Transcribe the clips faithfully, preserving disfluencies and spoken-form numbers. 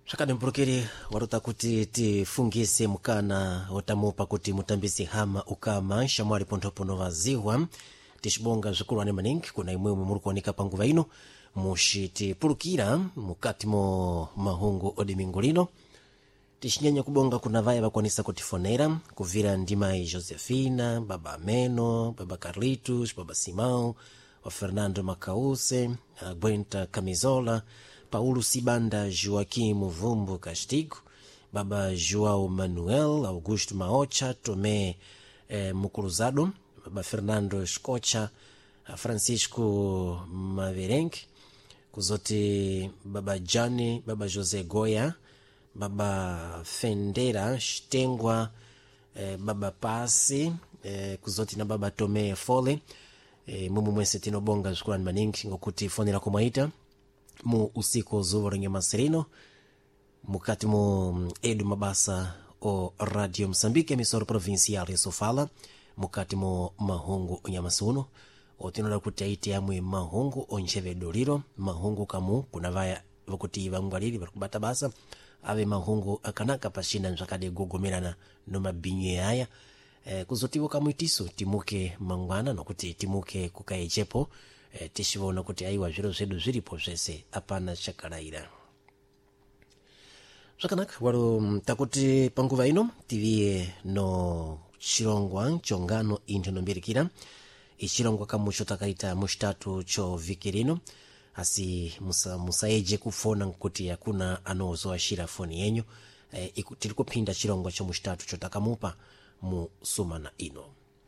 Shakani mprokeri waruta kuti tifungise mukana otamupa kuti mutambisi hama ukama shamwari pontopono vaziwa tishibonga zvikuru ane maningi kuna imwe muri kuoneka panguva ino mushiti purukira mukati mo mahungu odimingo lino tishinyanya kubonga kuna vaya vakwanisa kutifonera kuvira ndimai Josefina, baba Ameno, baba Carlitos, baba Simão, wa Fernando Macause, Gwenta Camizola, Paulo Sibanda, Joaquim Vumbo Castigo, baba João Manuel, Augusto Maocha, Tomé eh, Mucruzado, baba Fernando Escocha, Francisco Maverenque, kuzoti baba Jani, baba José Goya, baba Fendera Stengwa, eh, baba Pasi, eh, kuzoti na baba Tomé Fole, eh, mumu mwese tinobonga shukrani maningi ngokuti fonera kumaita mu usiku zuwa renye masirino mukati mu edu mabasa o Radio Msambike emisora provincial ya Sofala mukati mu mahungu onyamasuno otinola kuti aite amwe mahungu oncheve doliro mahungu kamu kuna vaya vakuti vangwaliri bakubata basa ave mahungu akanaka pashinda nzakade gogomerana no mabinye haya e, kuzotivo kamwitiso timuke mangwana nokuti timuke kukaechepo e, tishivona kuti aiwa zviro zvedu zviripo zvese apana chakalaira zvakanaka waro takuti panguva ino tiviye no chirongwa chongano into nombirikira ichirongwa kamucho takaita mushitatu cho vikirino asi musa musaeje kufona kuti hakuna anozoashira foni yenyu e, tiri kupinda chirongwa cho mushitatu cho takamupa mu sumana ino.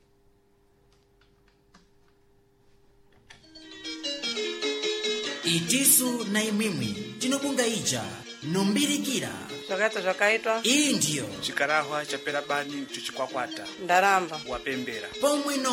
Itisu na imwimwi tinobunga ija nombirikira zvakaita zvakaitwa iyi ndiyo chikarahwa chapera bani chuchikwakwata ndaramba wapembera pomwe no